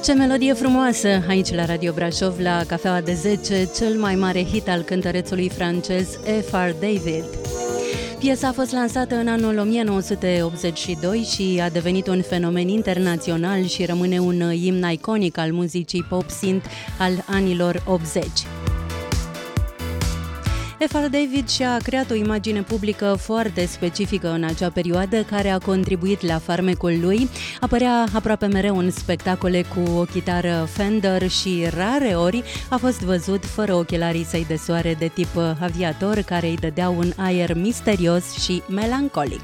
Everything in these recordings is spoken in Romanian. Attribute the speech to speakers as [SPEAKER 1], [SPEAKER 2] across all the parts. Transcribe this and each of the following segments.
[SPEAKER 1] Ce melodie frumoasă aici la Radio Brașov, la Cafeaua de 10, cel mai mare hit al cântărețului francez F.R. David. Piesa a fost lansată în anul 1982 și a devenit un fenomen internațional și rămâne un imn iconic al muzicii pop-synth al anilor 80. F.R. David și-a creat o imagine publică foarte specifică în acea perioadă, care a contribuit la farmecul lui. Apărea aproape mereu în spectacole cu o chitară Fender și rare ori a fost văzut fără ochelarii săi de soare de tip aviator, care îi dădeau un aer misterios și melancolic.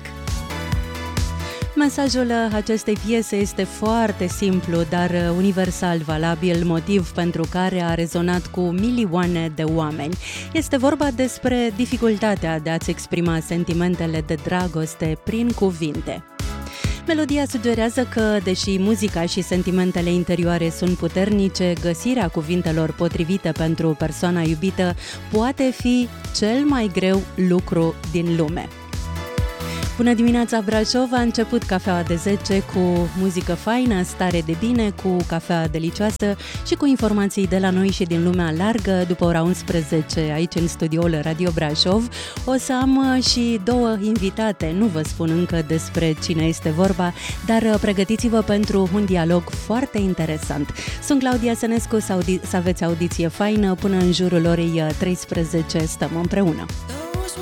[SPEAKER 1] Mesajul acestei piese este foarte simplu, dar universal valabil, motiv pentru care a rezonat cu milioane de oameni. Este vorba despre dificultatea de a-ți exprima sentimentele de dragoste prin cuvinte. Melodia sugerează că, deși muzica și sentimentele interioare sunt puternice, găsirea cuvintelor potrivite pentru persoana iubită poate fi cel mai greu lucru din lume. Bună dimineața, Brașov! A început Cafeaua de 10 cu muzică faină, stare de bine, cu cafea delicioasă și cu informații de la noi și din lumea largă. După ora 11, aici în studioul Radio Brașov, o să am și două invitate. Nu vă spun încă despre cine este vorba, dar pregătiți-vă pentru un dialog foarte interesant. Sunt Claudia Sănescu, să aveți audiție faină. Până în jurul orei 13 stăm împreună.